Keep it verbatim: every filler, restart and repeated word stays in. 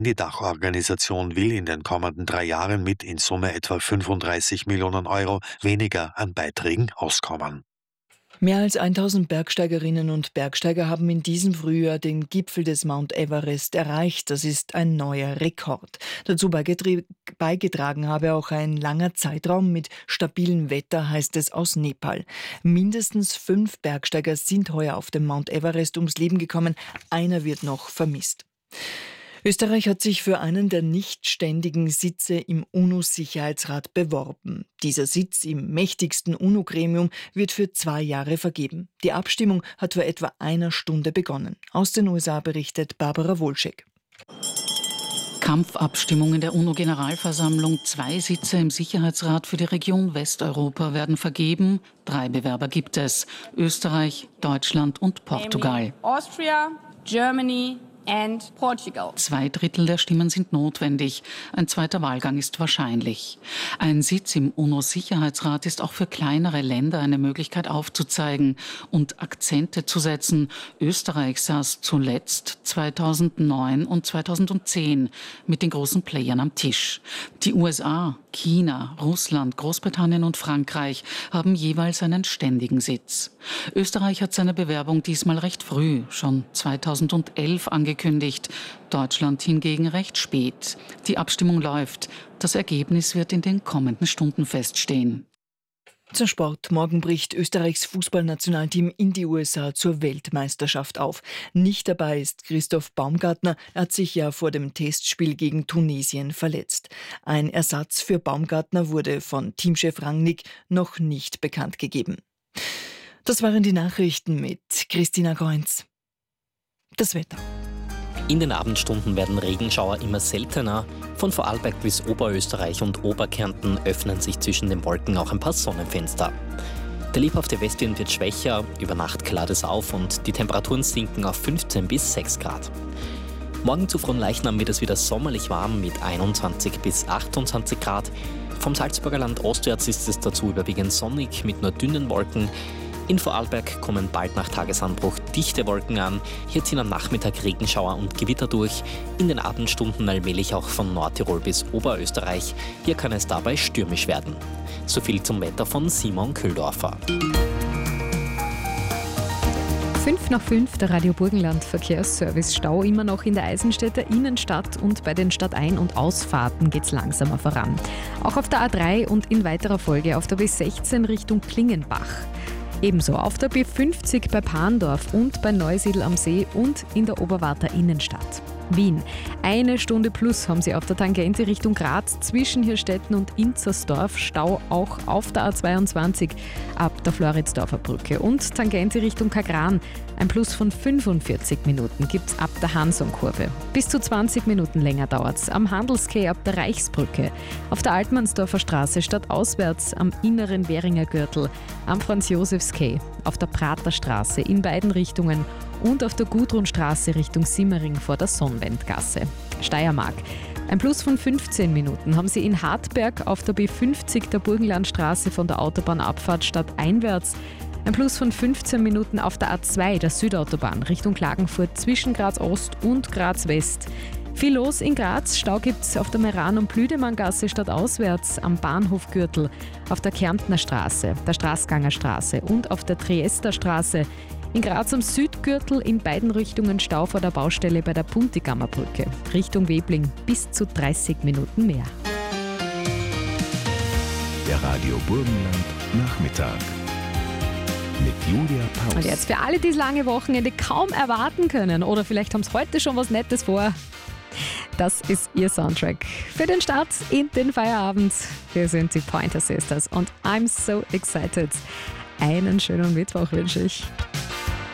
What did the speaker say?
Die Dachorganisation will in den kommenden drei Jahren mit in Summe etwa fünfunddreißig Millionen Euro weniger an Beiträgen auskommen. Mehr als tausend Bergsteigerinnen und Bergsteiger haben in diesem Frühjahr den Gipfel des Mount Everest erreicht. Das ist ein neuer Rekord. Dazu beigetra- beigetragen habe auch ein langer Zeitraum mit stabilem Wetter, heißt es aus Nepal. Mindestens fünf Bergsteiger sind heuer auf dem Mount Everest ums Leben gekommen. Einer wird noch vermisst. Österreich hat sich für einen der nicht ständigen Sitze im UNO-Sicherheitsrat beworben. Dieser Sitz im mächtigsten UNO-Gremium wird für zwei Jahre vergeben. Die Abstimmung hat vor etwa einer Stunde begonnen. Aus den U S A berichtet Barbara Wolschek. Kampfabstimmung in der UNO-Generalversammlung. Zwei Sitze im Sicherheitsrat für die Region Westeuropa werden vergeben. Drei Bewerber gibt es: Österreich, Deutschland und Portugal. Austria, Germany and Portugal. Zwei Drittel der Stimmen sind notwendig. Ein zweiter Wahlgang ist wahrscheinlich. Ein Sitz im UNO-Sicherheitsrat ist auch für kleinere Länder eine Möglichkeit aufzuzeigen und Akzente zu setzen. Österreich saß zuletzt zweitausendneun und zweitausendzehn mit den großen Playern am Tisch. Die U S A, China, Russland, Großbritannien und Frankreich haben jeweils einen ständigen Sitz. Österreich hat seine Bewerbung diesmal recht früh, schon zweitausendelf angekündigt. Angekündigt. Deutschland hingegen recht spät. Die Abstimmung läuft. Das Ergebnis wird in den kommenden Stunden feststehen. Zum Sport. Morgen bricht Österreichs Fußballnationalteam in die U S A zur Weltmeisterschaft auf. Nicht dabei ist Christoph Baumgartner. Er hat sich ja vor dem Testspiel gegen Tunesien verletzt. Ein Ersatz für Baumgartner wurde von Teamchef Rangnick noch nicht bekannt gegeben. Das waren die Nachrichten mit Christina Kreunz. Das Wetter. In den Abendstunden werden Regenschauer immer seltener. Von Vorarlberg bis Oberösterreich und Oberkärnten öffnen sich zwischen den Wolken auch ein paar Sonnenfenster. Der lebhafte Westwind wird schwächer, über Nacht klart es auf und die Temperaturen sinken auf fünfzehn bis sechs Grad. Morgen zu Fronleichnam wird es wieder sommerlich warm mit einundzwanzig bis achtundzwanzig Grad. Vom Salzburger Land ostwärts ist es dazu überwiegend sonnig mit nur dünnen Wolken. In Vorarlberg kommen bald nach Tagesanbruch dichte Wolken an. Hier ziehen am Nachmittag Regenschauer und Gewitter durch. In den Abendstunden allmählich auch von Nordtirol bis Oberösterreich. Hier kann es dabei stürmisch werden. So viel zum Wetter von Simon Kühldorfer. Fünf nach fünf, der Radio Burgenland Verkehrsservice. Stau immer noch in der Eisenstädter Innenstadt und bei den Stadtein- und Ausfahrten geht es langsamer voran. Auch auf der A drei und in weiterer Folge auf der B sechzehn Richtung Klingenbach. Ebenso auf der B fünfzig bei Parndorf und bei Neusiedl am See und in der Oberwarter Innenstadt. Wien. Eine Stunde plus haben sie auf der Tangente Richtung Graz zwischen Hirstetten und Inzersdorf. Stau auch auf der A zweiundzwanzig ab der Floridsdorfer Brücke. Und Tangente Richtung Kagran. Ein Plus von fünfundvierzig Minuten gibt's ab der Hansonkurve. Bis zu zwanzig Minuten länger dauert's am Handelskeh ab der Reichsbrücke. Auf der Altmannsdorfer Straße stadtauswärts am inneren Währinger Gürtel. Am Franz-Josefs-Quai. Auf der Praterstraße in beiden Richtungen. Und auf der Gudrunstraße Richtung Simmering vor der Sonnwendgasse. Steiermark. Ein Plus von fünfzehn Minuten haben sie in Hartberg auf der B fünfzig der Burgenlandstraße von der Autobahnabfahrt stadteinwärts. Ein Plus von fünfzehn Minuten auf der A zwei der Südautobahn Richtung Klagenfurt zwischen Graz Ost und Graz West. Viel los in Graz. Stau gibt's auf der Meran- und Plüdemanngasse stadtauswärts, am Bahnhofgürtel, auf der Kärntner Straße, der Straßganger Straße und auf der Triester Straße. In Graz am Südgürtel in beiden Richtungen Stau vor der Baustelle bei der Puntigammer Brücke. Richtung Webling bis zu dreißig Minuten mehr. Der Radio Burgenland Nachmittag mit Julia Paus. Und jetzt für alle, die das lange Wochenende kaum erwarten können oder vielleicht haben sie heute schon was Nettes vor. Das ist ihr Soundtrack für den Start in den Feierabend. Wir sind die Pointer Sisters und I'm so excited. Einen schönen Mittwoch wünsche ich.